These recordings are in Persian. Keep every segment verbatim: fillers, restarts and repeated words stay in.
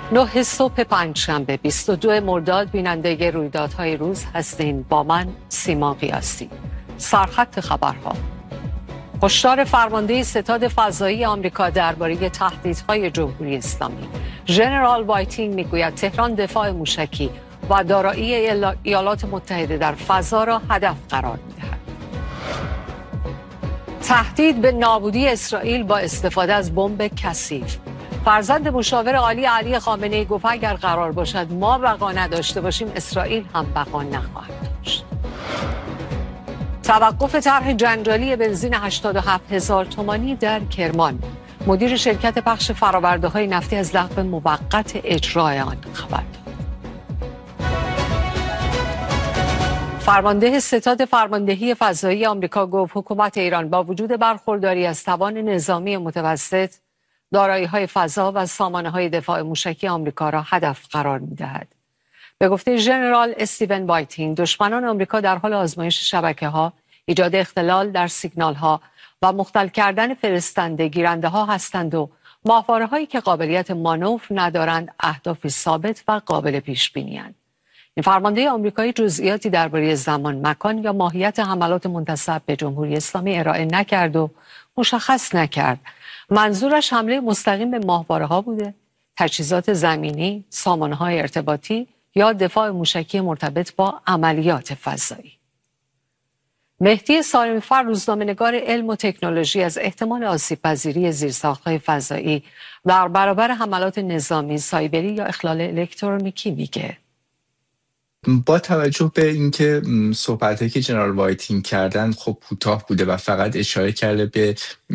نه صبح پنجشنبه بیست و دو مرداد بیننده رویدادهای روز هستین. با من سیما قیاسی. سرخط خبرها. هشدار فرمانده ستاد فضایی آمریکا درباره تهدیدهای جمهوری اسلامی. ژنرال وایتینگ میگوید تهران دفاع موشکی و دارایی ایالات متحده در فضا را هدف قرار می‌دهد. تهدید به نابودی اسرائیل با استفاده از بمب کثیف. فرزند مشاور عالی علی خامنه‌ای گفت اگر قرار باشد ما بقا نداشته باشیم اسرائیل هم بقا نخواهد داشت. توقف طرح جنجالی بنزین هشتاد و هفت هزار تومانی در کرمان. مدیر شرکت پخش فرآورده‌های نفتی از لغو موقت اجرای آن خبر داد. فرمانده ستاد فرماندهی فضایی آمریکا گفت حکومت ایران با وجود برخورداری از توان نظامی متوسط دارایی‌های فضا و سامانه‌های دفاع موشکی آمریکا را هدف قرار می‌دهد. به گفته ژنرال استیون وایتینگ دشمنان آمریکا در حال آزمایش شبکه‌ها، ایجاد اختلال در سیگنال‌ها و مختل کردن فرستنده گیرنده‌ها هستند و ماهواره‌هایی که قابلیت مانور ندارند اهدافی ثابت و قابل پیش‌بینی‌اند. این فرمانده آمریکایی جزئیاتی درباره زمان، مکان یا ماهیت حملات منتسب به جمهوری اسلامی ارائه نکرد و مشخص نکرد منظورش حمله مستقیم به ماهواره‌ها بوده، تجهیزات زمینی، سامانه‌های ارتباطی یا دفاع موشکی مرتبط با عملیات فضایی. مهدی سالمی‌فر روزنامه‌نگار علم و تکنولوژی از احتمال آسیب‌پذیری زیرساخت‌های فضایی در برابر حملات نظامی، سایبری یا اخلال الکترونیکی میگه. با توجه به اینکه صحبتایی که جنرال وایتینگ کردن خب کوتاه بوده و فقط اشاره کرده به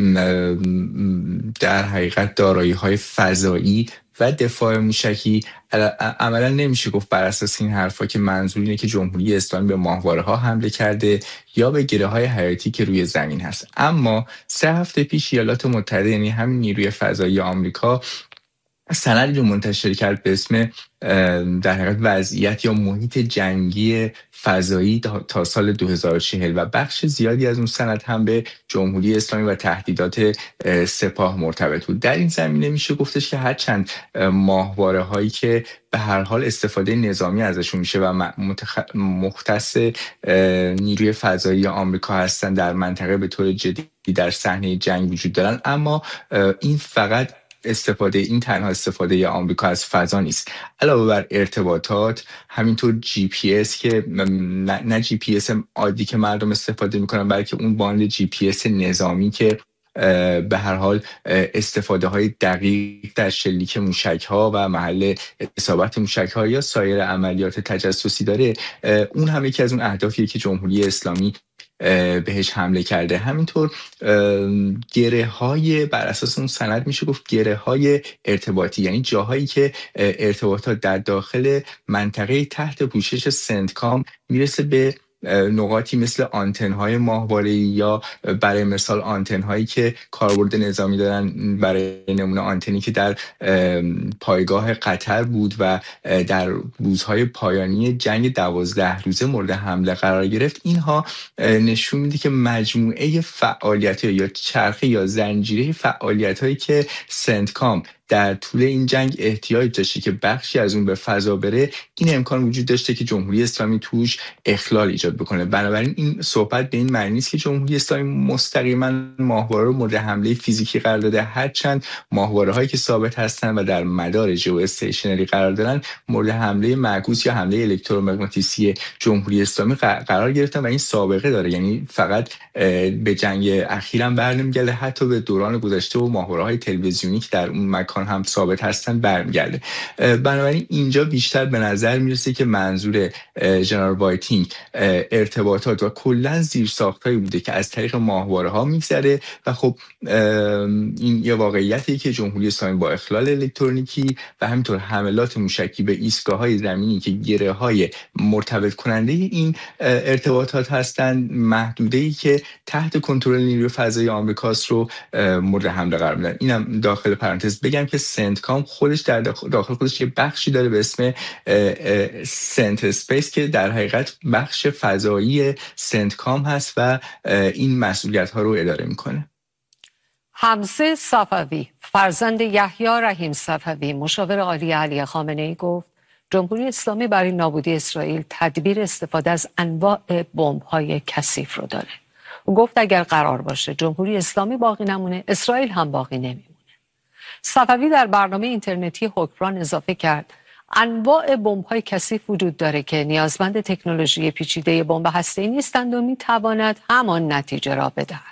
در حقیقت دارایی‌های فضایی و دفاع موشکی، عملا نمیشه گفت بر اساس این حرفا که منظور اینه که جمهوری اسلامی به ماهواره‌ها حمله کرده یا به گره‌های حیاتی که روی زمین هست. اما سه هفته پیش ایالات متحده، یعنی همین نیروی فضایی آمریکا، سندی رو منتشر کرد به اسم در حقیقت وضعیت یا محیط جنگی فضایی تا سال دو هزار و چهل و بخش زیادی از اون سند هم به جمهوری اسلامی و تهدیدات سپاه مرتبط بود. در این زمینه میشه گفتش که هرچند ماهواره هایی که به هر حال استفاده نظامی ازشون میشه و متخ... مختص نیروی فضایی آمریکا هستن در منطقه به طور جدی در صحنه جنگ وجود دارن، اما این فقط استفاده این تنها استفاده آمریکا از فضا نیست. علاوه بر ارتباطات، همینطور جی پی اس که نه, نه جی پی اس عادی که مردم استفاده میکنن، بلکه اون باند جی پی اس نظامی که به هر حال استفاده های دقیق در شلیک موشک ها و محل اصابت موشک ها یا سایر عملیات تجسسی داره، اون هم یکی از اون اهدافیه که جمهوری اسلامی بهش حمله کرده. همینطور گره های بر اساس اون سند میشه گفت گره های ارتباطی، یعنی جاهایی که ارتباطات در داخل منطقه تحت پوشش سنتکام میرسه به نقاطی مثل آنتن‌های ماهواره‌ای یا برای مثال آنتن‌هایی که کاربرد نظامی دارن، برای نمونه آنتنی که در پایگاه قطر بود و در روزهای پایانی جنگ دوازده روزه مورد حمله قرار گرفت. اینها نشون میده که مجموعه فعالیت یا چرخه یا زنجیره فعالیت‌هایی که سنتکام در طول این جنگ احتیاج داشته که بخشی از اون به فضا بره، این امکان وجود داشته که جمهوری اسلامی توش اخلال ایجاد بکنه. بنابراین این صحبت به این معنی نیست که جمهوری اسلامی مستقیما ماهواره رو مورد حمله فیزیکی قرار داده، هرچند ماهواره هایی که ثابت هستن و در مدار ژئو استیشنری قرار دارن مورد حمله معکوس یا حمله الکترومغناطیسی جمهوری اسلامی قرار گرفتن و این سابقه داره. یعنی فقط به جنگ اخیرا برنمیگرده، حتی به دوران گذشته و ماهواره های تلویزیونی که در اون مکان هم ثابت هستن برمیگرده. بنابراین اینجا بیشتر به نظر میرسه که منظور جنرال وایتینگ ارتباطات و کلا زیرساختایی بوده که از طریق ماهواره ها میگذره و خب این یه واقعیتی که جمهوری اسلامی با اخلال الکترونیکی و همینطور حملات موشکی به ایستگاه‌های زمینی که گره‌های مرتبط کننده این ارتباطات هستند، محدوده‌ای که تحت کنترل نیروی فضایی آمریکاست رو مورد حمله قرار میدن. اینم داخل پرانتز بگم که سنتکام خودش در داخل خودش یه بخشی داره به اسم سنت اسپیس که در حقیقت بخش فضایی سنتکام هست و این مسئولیت ها رو اداره میکنه. حمزه صفوی فرزند یحیی رحیم صفوی مشاور عالی علی خامنه‌ای گفت جمهوری اسلامی برای نابودی اسرائیل تدبیر استفاده از انواع بمب‌های کثیف رو داره. او گفت اگر قرار باشه جمهوری اسلامی باقی نمونه، اسرائیل هم باقی نمیمونه. صفوی در برنامه اینترنتی حکمران اضافه کرد انواع بمب‌های کثیف وجود داره که نیازمند تکنولوژی پیچیده بمب هسته‌ای نیستند و می‌تواند همان نتیجه را بدهد.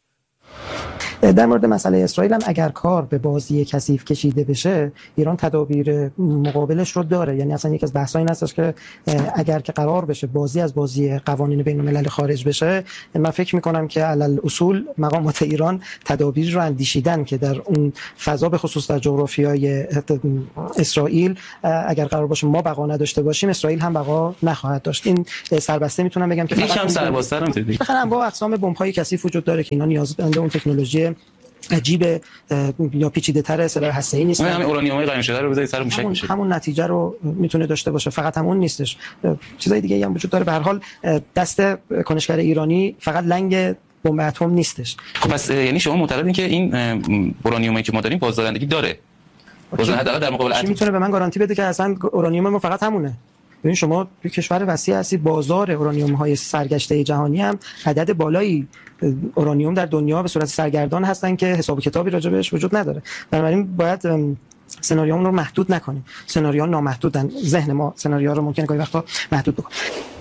در مورد مسئله اسرائیل هم اگر کار به بازی کثیف کشیده بشه، ایران تدابیر مقابلش رو داره. یعنی اصلا یک از بحث‌ها این هستش که اگر که قرار بشه بازی از بازی قوانین بین‌الملل خارج بشه، من فکر می‌کنم که علل اصول مقامات ایران تدابیر رو اندیشیدن که در اون فضا به خصوص در جغرافیای اسرائیل اگر قرار باشه ما بقا نداشته باشیم، اسرائیل هم بقا نخواهد داشت. این سربسته میتونم بگم که یکم سرباستر هم دیدی. بخاطر انواع اقسام بمب‌های کثیف وجود داره که اینا نیازمند اون تکنولوژی عجیب یا پیچیده تر سلاح هسته‌ای نیست. همین اورانیوم قایم شده رو بذارید سر موشک همون, میشه. همون نتیجه رو میتونه داشته باشه. فقط همون نیستش، چیزای دیگه هم وجود داره. به هر حال دست کنشگر ایرانی فقط لنگ بمب اتم نیستش. پس یعنی شما معتقدین که این اورانیومی که ما داریم بازدارندگی داره؟ بازدار حداقل در مقابل اتم. کی میتونه به من گارانتی بده که اصلا اورانیوم ما فقط همونه؟ ببین شما توی کشور وسیع هستید، بازار اورانیوم های سرگشته جهانی هم عدد بالایی اورانیوم در دنیا به صورت سرگردان هستن که حساب و کتابی راجع بهش وجود نداره. بنابراین باید سناریومون رو محدود نکنیم. سناریوها نامحدودن، ذهن ما سناریوها رو ممکنه گاهی وقتا محدود بکنه.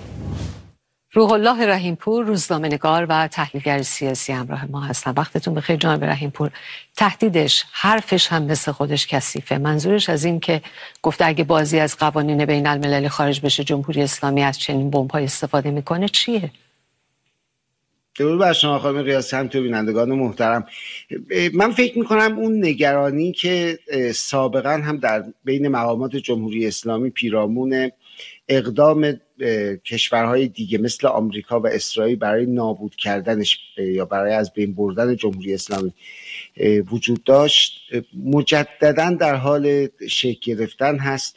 روح الله رحیمپور روزنامه‌نگار و تحلیلگر سیاسی همراه ما هستن. وقتتون بخیر جناب رحیمپور. تهدیدش حرفش هم مثل خودش کثیفه. منظورش از این که گفته اگه بازی از قوانین بین المللی خارج بشه جمهوری اسلامی از چنین بمب‌های استفاده میکنه چیه؟ درود بر شما خانم قیاسی، همینطور بینندگان محترم. من فکر میکنم اون نگرانی که سابقا هم در بین مقامات جمهوری اسلامی پیرامون اقدام کشورهای دیگه مثل آمریکا و اسرائیل برای نابود کردنش یا برای از بین بردن جمهوری اسلامی وجود داشت، مجددا در حال شکل گرفتن هست.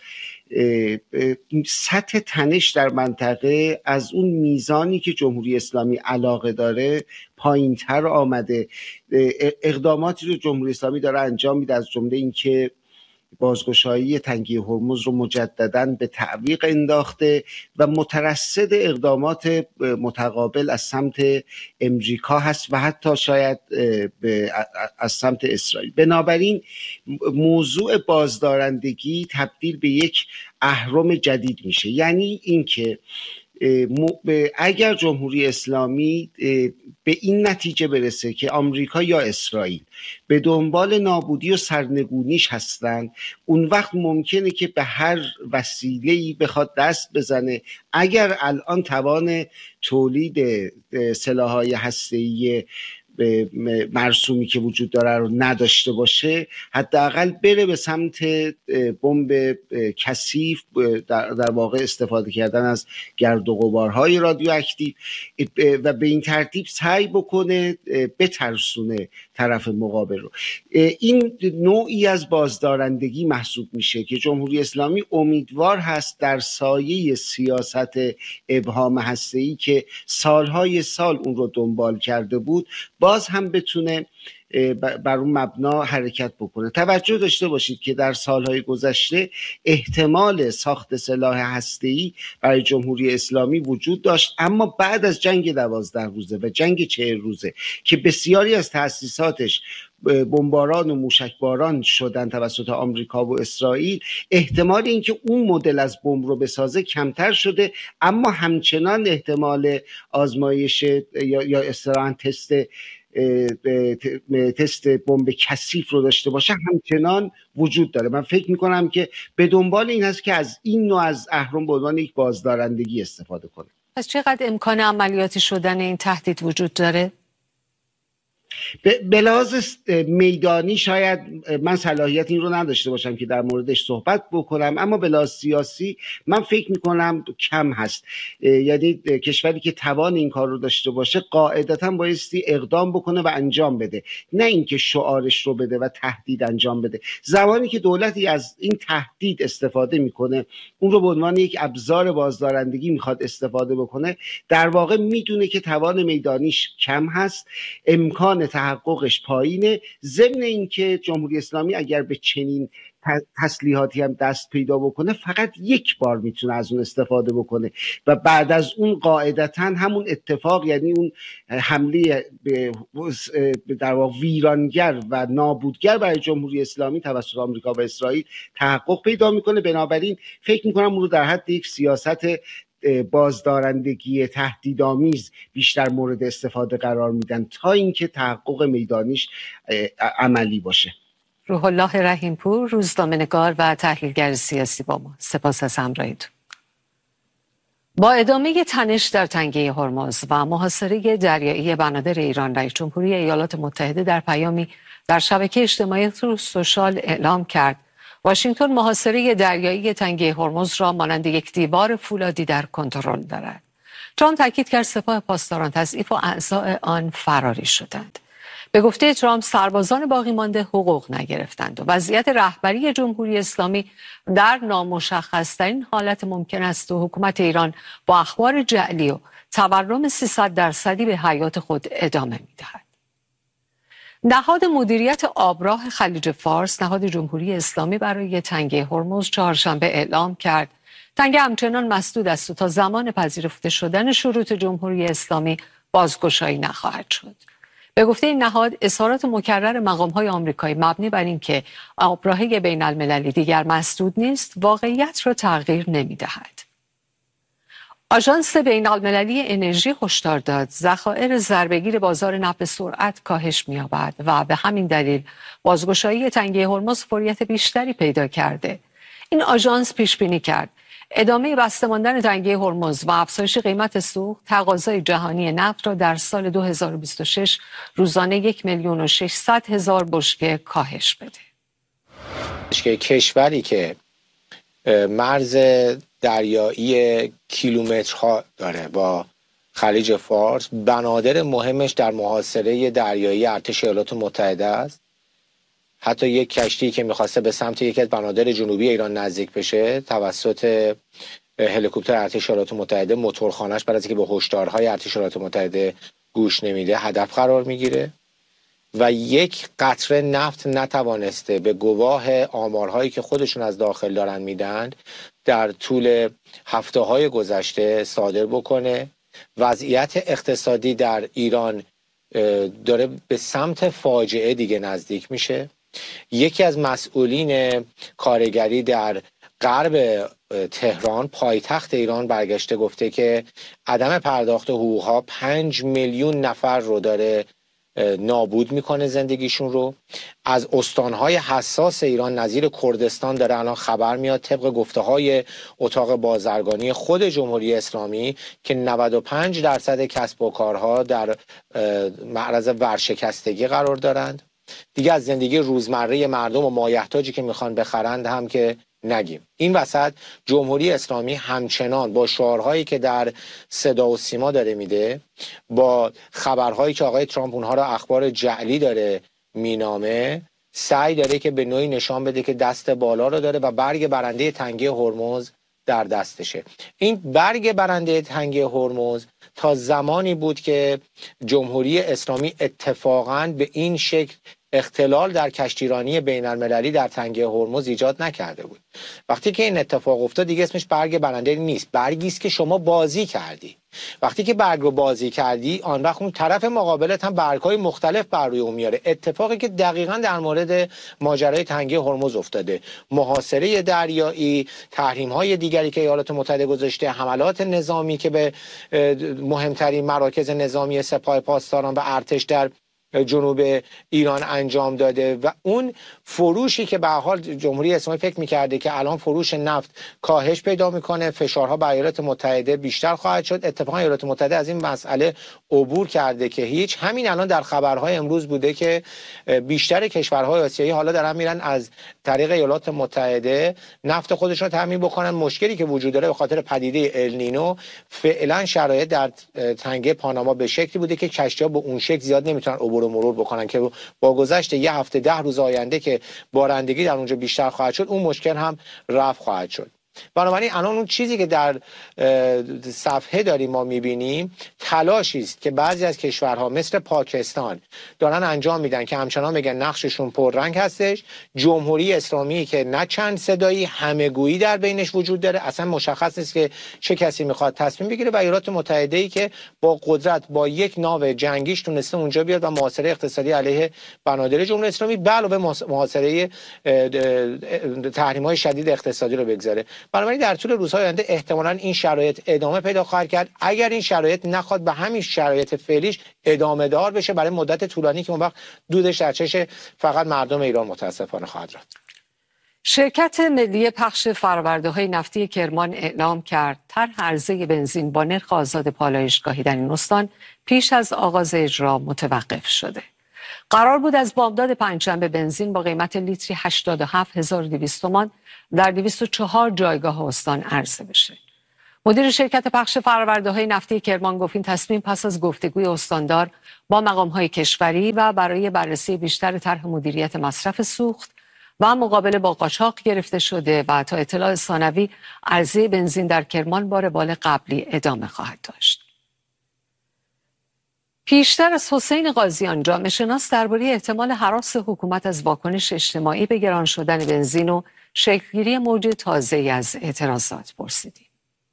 سطح تنش در منطقه از اون میزانی که جمهوری اسلامی علاقه داره پایین تر آمده. اقداماتی رو جمهوری اسلامی داره انجام میده، از جمله این که بازگشایی تنگه هرمز رو مجدداً به تعویق انداخته و مترصد اقدامات متقابل از سمت امریکا هست و حتی شاید از سمت اسرائیل. بنابراین موضوع بازدارندگی تبدیل به یک اهرم جدید میشه. یعنی اینکه اگر جمهوری اسلامی به این نتیجه برسه که آمریکا یا اسرائیل به دنبال نابودی و سرنگونیش هستند، اون وقت ممکنه که به هر وسیله‌ای بخواد دست بزنه. اگر الان توان تولید سلاح‌های هسته‌ای مرسومی که وجود داره رو نداشته باشه، حداقل بره به سمت بمب کثیف، در, در واقع استفاده کردن از گرد و غبارهای رادیواکتیو و به این ترتیب سعی بکنه بترسونه طرف مقابل رو. این نوعی از بازدارندگی محسوب میشه که جمهوری اسلامی امیدوار هست در سایه سیاست ابهام هسته‌ای که سالهای سال اون رو دنبال کرده بود باز هم بتونه بر اون مبنا حرکت بکنه. توجه داشته باشید که در سالهای گذشته احتمال ساخت سلاح هسته‌ای برای جمهوری اسلامی وجود داشت، اما بعد از جنگ دوازده روزه و جنگ چهل روزه که بسیاری از تأسیساتش بمباران و موشکباران شدن توسط آمریکا و اسرائیل، احتمال اینکه اون مدل از بمب رو بسازه کمتر شده، اما همچنان احتمال آزمایش یا یا اصطلاحاً تست تست بمب کثیف رو داشته باشه همچنان وجود داره. من فکر میکنم که به دنبال این هست که از این نوع از اهرم به عنوان یک بازدارندگی استفاده کنه. پس چقدر امکان عملیاتی شدن این تهدید وجود داره؟ به لحاظ میدانی شاید من صلاحیت این رو نداشته باشم که در موردش صحبت بکنم، اما به لحاظ سیاسی من فکر میکنم کم هست. یعنی کشوری که توان این کار رو داشته باشه قاعدتا بایستی اقدام بکنه و انجام بده، نه اینکه شعارش رو بده و تهدید انجام بده. زمانی که دولتی از این تهدید استفاده میکنه، اون رو به عنوان یک ابزار بازدارندگی میخواد استفاده بکنه، در واقع میدونه که توان میدانیش کم هست، امکان امکان تحققش پایینه. ضمن اینکه جمهوری اسلامی اگر به چنین تسلیحاتی هم دست پیدا بکنه فقط یک بار میتونه از اون استفاده بکنه و بعد از اون قاعدتا همون اتفاق، یعنی اون حمله به در واقع ویرانگر و نابودگر برای جمهوری اسلامی توسط آمریکا و اسرائیل تحقق پیدا میکنه. بنابراین فکر میکنم اون رو در حد یک سیاست بازدارندگی تهدیدآمیز بیشتر مورد استفاده قرار میدن تا اینکه تحقق میدانیش عملی باشه. روح الله رحیمپور، روزنامه‌نگار و تحلیلگر سیاسی با ما، سپاس از همراهیتون. با ادامه تنش در تنگه هرمز و محاصره دریایی بنادر ایران، رئیس جمهوری ایالات متحده در پیامی در شبکه اجتماعی تروث سوشال اعلام کرد واشنگتن محاصره دریایی تنگه هرمز را مانند یک دیوار فولادی در کنترل دارد. ترامپ تاکید کرد سپاه پاسداران تضعیف و اعضای آن فراری شدند. به گفته ترامپ سربازان باقی مانده حقوق نگرفتند و وضعیت رهبری جمهوری اسلامی در نامشخص‌ترین حالت ممکن است و حکومت ایران با اخبار جعلی و تورم سیصد درصدی به حیات خود ادامه می‌دهد. نهاد مدیریت آبراه خلیج فارس، نهاد جمهوری اسلامی برای تنگه هرمز، چهارشنبه اعلام کرد تنگه همچنان مسدود است و تا زمان پذیرفته شدن شروط جمهوری اسلامی بازگشایی نخواهد شد. به گفته این نهاد، اظهارات مکرر مقام‌های آمریکایی مبنی بر اینکه آبراهه بین المللی دیگر مسدود نیست، واقعیت را تغییر نمی‌دهد. آژانس بین المللی انرژی هشدار داد ذخایر ضربه‌گیر بازار نفت به سرعت کاهش می‌یابد و به همین دلیل بازگشایی تنگه هرمز فوریت بیشتری پیدا کرده. این آژانس پیش بینی کرد ادامه بسته ماندن تنگه هرمز و افزایش قیمت سوخت تقاضای جهانی نفت را در سال دو هزار و بیست و شش روزانه یک میلیون و ششصد هزار بشکه کاهش بده. کشوری که مرز دریایی کیلومترها داره با خلیج فارس، بنادر مهمش در محاصره دریایی ارتش ایالات متحده است. حتی یک کشتی که میخواسته به سمت یکی از بنادر جنوبی ایران نزدیک بشه توسط هلیکوپتر ارتش ایالات متحده، موتورخانه‌اش بعد از اینکه به هشدارهای ارتش ایالات متحده گوش نمیده هدف قرار میگیره و یک قطره نفت نتوانسته به گواه آمارهایی که خودشون از داخل دارن میدن در طول هفته های گذشته صادر بکنه. وضعیت اقتصادی در ایران داره به سمت فاجعه دیگه نزدیک میشه. یکی از مسئولین کارگری در غرب تهران، پایتخت ایران، برگشته گفته که عدم پرداخت حقوقها پنج میلیون نفر رو داره نابود میکنه زندگیشون رو. از استانهای حساس ایران نظیر کردستان داره الان خبر میاد طبق گفته های اتاق بازرگانی خود جمهوری اسلامی که نود و پنج درصد کسب و کارها در معرض ورشکستگی قرار دارند. دیگه از زندگی روزمره مردم و مایحتاجی که میخوان بخرند هم که نگیم. این وسط جمهوری اسلامی همچنان با شعارهایی که در صدا و سیما داره میده، با خبرهایی که آقای ترامپ اونها را اخبار جعلی داره مینامه، سعی داره که به نوعی نشان بده که دست بالا رو داره و برگ برنده تنگه هرمز در دستشه. این برگ برنده تنگه هرمز تا زمانی بود که جمهوری اسلامی اتفاقاً به این شکل اختلال در کشتیرانی بین المللی در تنگه هرمز ایجاد نکرده بود. وقتی که این اتفاق افتاد دیگه اسمش برگ برنده نیست، برگی است که شما بازی کردی. وقتی که برگ رو بازی کردی، آن وقت اون طرف مقابلت هم برگ‌های مختلف بر روی اون میاره. اتفاقی که دقیقاً در مورد ماجرای تنگه هرمز افتاده، محاصره دریایی، تحریم‌های دیگری که ایالات متحده گذاشته، حملات نظامی که به مهمترین مراکز نظامی سپاه پاسداران و ارتش در جنوب ایران انجام داده و اون فروشی که به حال جمهوری اسلامی فکر می‌کرده که الان فروش نفت کاهش پیدا میکنه، فشارها بر ایالات متحده بیشتر خواهد شد. اتفاقا ایالات متحده از این مسئله عبور کرده که هیچ. همین الان در خبرهای امروز بوده که بیشتر کشورهای آسیایی حالا دارن میرن از طریق ایالات متحده نفت خودشون رو تامین بکنن. مشکلی که وجود داره به خاطر پدیده النینو، فعلا شرایط در تنگه پاناما به شکلی بوده که کشتی‌ها به اون شکل زیاد نمیتونن عبور و مرور بکنن که با گذشت یه هفته ده روز آینده که بارندگی در اونجا بیشتر خواهد شد اون مشکل هم رفع خواهد شد. بنابراین الان اون چیزی که در صفحه داریم ما میبینیم تلاشی است که بعضی از کشورها مثل پاکستان دارن انجام میدن که همچنان میگن نقششون پررنگ هستش. جمهوری اسلامی که نه چند صدایی همه‌گویی در بینش وجود داره، اصلا مشخص نیست که چه کسی میخواد تصمیم بگیره، و ایالات متحده ای که با قدرت با یک ناو جنگیش تونسته اونجا بیاد و محاصره اقتصادی علیه بنادر جمهوری اسلامی به علاوه محاصره تحریم‌های شدید اقتصادی رو بگذاره. بنابراین در طول روزهای آینده احتمالاً این شرایط ادامه پیدا خواهد کرد اگر این شرایط نخواد به همین شرایط فعلیش ادامه دار بشه برای مدت طولانی که اون وقت دودش در چش فقط مردم ایران متاسفانه خواهد رفت. شرکت ملی پخش فرآورده‌های نفتی کرمان اعلام کرد طرح عرضه بنزین با نرخ آزاد پالایشگاهی در این استان پیش از آغاز اجرا متوقف شده. قرار بود از بامداد پنجشنبه بنزین با قیمت لیتری هشتاد و هفت هزار و دویست تومان در دویست و چهار جایگاه استان عرضه بشه. مدیر شرکت پخش فرآورده‌های نفتی کرمان گفت این تصمیم پس از گفتگوی استاندار با مقام‌های کشوری و برای بررسی بیشتر طرح مدیریت مصرف سوخت و مقابله با قاچاق گرفته شده و تا اطلاع ثانوی عرضه بنزین در کرمان با روال قبلی ادامه خواهد داشت. پیشتر از حسین قاضیان جامعه شناس درباره احتمال هراس حکومت از واکنش اجتماعی به گران شدن بنزین و شکلگیری موج تازه‌ای از اعتراضات پرسیدیم.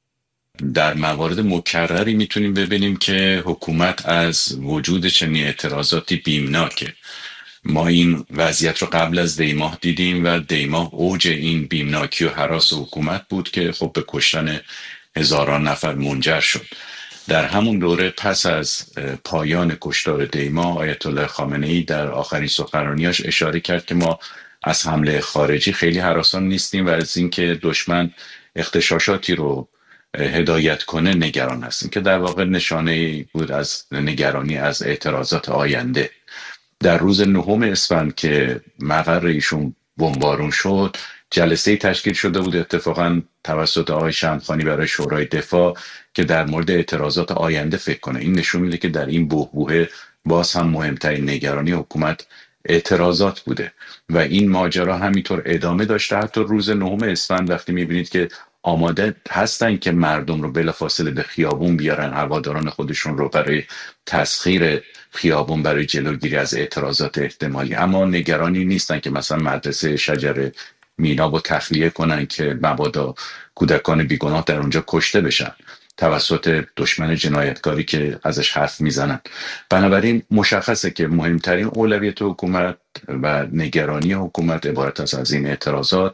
در موارد مکرری میتونیم ببینیم که حکومت از وجود چنین اعتراضاتی بیمناکه. ما این وضعیت رو قبل از دیماه دیدیم و دیماه اوج این بیمناکی و هراس حکومت بود که خب به کشتن هزاران نفر منجر شد. در همون دوره پس از پایان کشتار دیماه آیت الله خامنه‌ای در آخرین سخنرانیاش اشاره کرد که ما از حمله خارجی خیلی هراسان نیستیم و از اینکه دشمن اغتشاشاتی رو هدایت کنه نگران هستیم، که در واقع نشانه بود از نگرانی از اعتراضات آینده. در روز نهم اسفند که مقر ایشون بمبارون شد جلسه تشکیل شده بود اتفاقا توسط آقای شمخانی برای شورای دفاع که در مورد اعتراضات آینده فکر کنه. این نشون میده که در این بحبوحه باز هم مهمترین نگرانی حکومت اعتراضات بوده و این ماجرا همینطور ادامه داشته. حتی روز نهم اسفند وقتی میبینید که آماده هستن که مردم رو بلافاصله به خیابون بیارن، هواداران خودشون رو، برای تسخیر خیابون برای جلوگیری از اعتراضات احتمالی، اما نگرانی نیستن که مثلا مدرسه شجر مینا رو تخلیه کنن که مبادا کودکان بیگناه در اونجا کشته بشن توسط دشمن جنایتکاری که ازش حرف میزنن. بنابراین مشخصه که مهمترین اولویت حکومت و نگرانی حکومت عبارت است از این اعتراضات.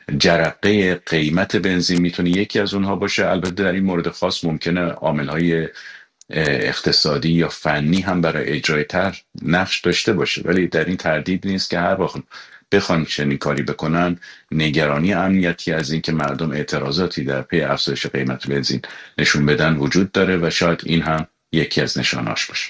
جرقه قیمت بنزین میتونه یکی از اونها باشه. البته در این مورد خاص ممکنه عامل‌های اقتصادی یا فنی هم برای اجرای طرح نقش داشته باشه، ولی در این تردید نیست که هر وقت بخوان چنین کاری بکنن نگرانی امنیتی از این که مردم اعتراضاتی در پی افزایش قیمت بنزین نشون بدن وجود داره و شاید این هم یکی از نشانهاش باشه.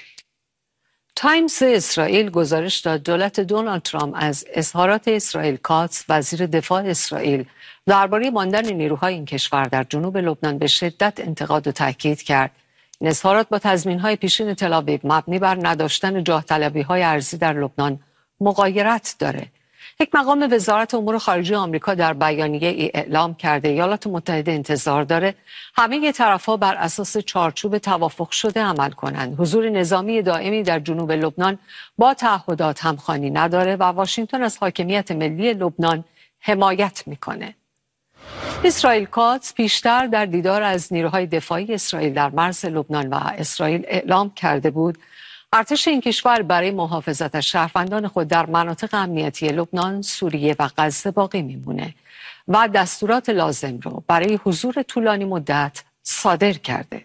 تایمز اسرائیل گزارش داد دولت دونالد ترامپ از اظهارات اسرائیل کاتس وزیر دفاع اسرائیل درباره ماندن نیروهای این کشور در جنوب لبنان به شدت انتقاد و تاکید کرد. این اظهارات با تضمین‌های پیشین تل‌آویو مبنی بر نداشتن جاه طلبی‌های ارضی در لبنان مغایرت داره. یک مقام وزارت امور خارجه آمریکا در بیانیه ای اعلام کرده ایالات متحده انتظار داره همه طرف‌ها بر اساس چارچوب توافق شده عمل کنند. حضور نظامی دائمی در جنوب لبنان با تعهدات همخوانی نداره و واشنگتن از حاکمیت ملی لبنان حمایت میکنه. اسرائیل کاتس پیشتر در دیدار از نیروهای دفاعی اسرائیل در مرز لبنان و اسرائیل اعلام کرده بود ارتش این کشور برای محافظت از شهروندان خود در مناطق امنیتی لبنان، سوریه و غزه باقی میمونه و دستورات لازم رو برای حضور طولانی مدت صادر کرده.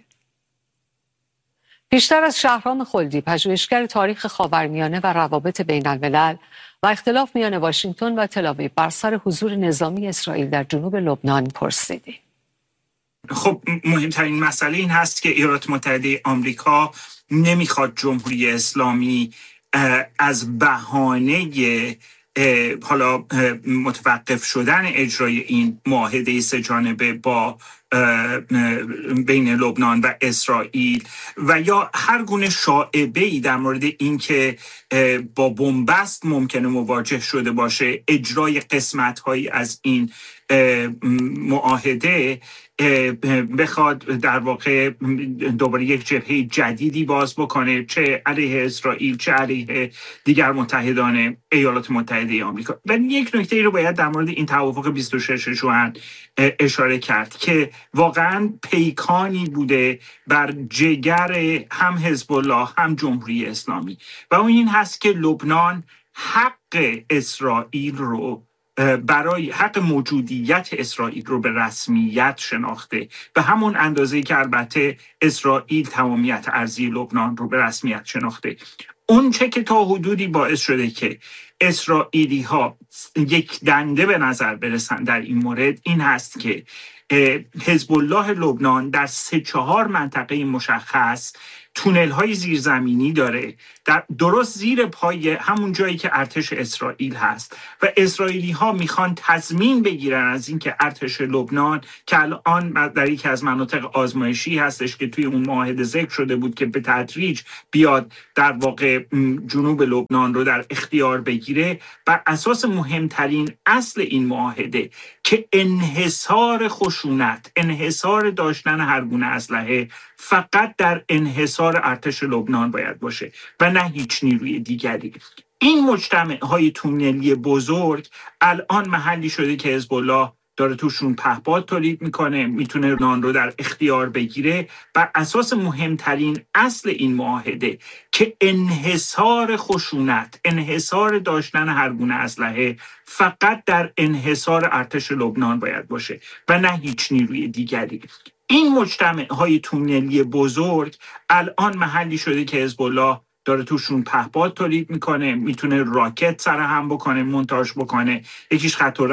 پیشتر از شهرام خلدی، پژوهشگر تاریخ خاورمیانه و روابط بین الملل و اختلاف میان واشنگتن و تل‌آویو بر سر حضور نظامی اسرائیل در جنوب لبنان پرسیدیم. خب مهمترین مسئله این هست که ایالات متحده آمریکا نمیخواد جمهوری اسلامی از بهانه حالا متوقف شدن اجرای این معاهده سه جانبه با بین لبنان و اسرائیل و یا هر گونه شایعه‌ای در مورد اینکه با بنبست ممکنه مواجه شده باشه اجرای قسمت‌هایی از این معاهده بخواد در واقع دوباره یک جبهه جدیدی باز بکنه، چه علیه اسرائیل چه علیه دیگر متحدان ایالات متحده آمریکا. و یک نکته ای رو باید در مورد این توافق بیست و شش ژوئن اشاره کرد که واقعا پیکانی بوده بر جگر هم حزب الله هم جمهوری اسلامی و اون این هست که لبنان حق اسرائیل رو برای حق موجودیت اسرائیل رو به رسمیت شناخته به همون اندازه‌ای که البته اسرائیل تمامیت ارضی لبنان رو به رسمیت شناخته. اون چه که تا حدودی باعث شده که اسرائیلی ها یک دنده به نظر برسن در این مورد این هست که حزب الله لبنان در سه چهار منطقه مشخص تونل های زیرزمینی داره در درست زیر پای همون جایی که ارتش اسرائیل هست و اسرائیلی ها میخوان تضمین بگیرن از اینکه ارتش لبنان که الان در یکی از مناطق آزمایشی هستش که توی اون معاهده ذکر شده بود که به تدریج بیاد در واقع جنوب لبنان رو در اختیار بگیره، بر اساس مهمترین اصل این معاهده که انحصار خشونت، انحصار داشتن هر گونه اسلحه فقط در انحصار ارتش لبنان باید باشه و نه هیچ نیروی دیگری. این مجتمع‌های تونلی بزرگ الان محلی شده که حزب الله داره توشون پهپاد تولید میکنه، میتونه لبنان رو در اختیار بگیره بر اساس مهمترین اصل این معاهده که انحصار خشونت، انحصار داشتن هر گونه اسلحه فقط در انحصار ارتش لبنان باید باشه و نه هیچ نیروی دیگری. این مجتمع‌های تونلی بزرگ الان محلی شده که حزب الله داره توشون پهپاد تولید میکنه، میتونه راکت سرهم بکنه، مونتاژ بکنه، یکیش خط